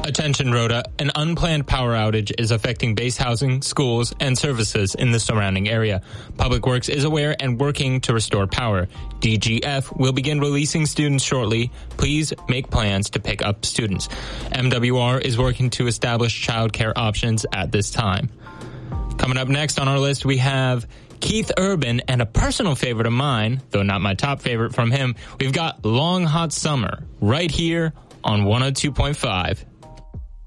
Attention, Rhoda. An unplanned power outage is affecting base housing, schools, and services in the surrounding area. Public Works is aware and working to restore power. DGF will begin releasing students shortly. Please make plans to pick up students. MWR is working to establish childcare options at this time. Coming up next on our list, we have Keith Urban, and a personal favorite of mine, though not my top favorite from him, we've got Long Hot Summer right here on 102.5